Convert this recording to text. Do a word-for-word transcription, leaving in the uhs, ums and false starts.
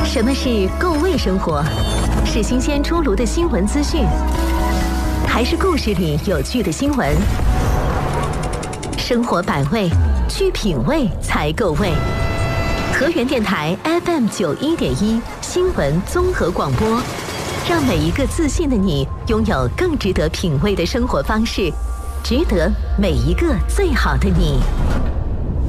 什么是够味生活？是新鲜出炉的新闻资讯，还是故事里有趣的新闻？生活百味，去品味才够味。河源电台 F M 九一点一新闻综合广播，让每一个自信的你拥有更值得品味的生活方式，值得每一个最好的你。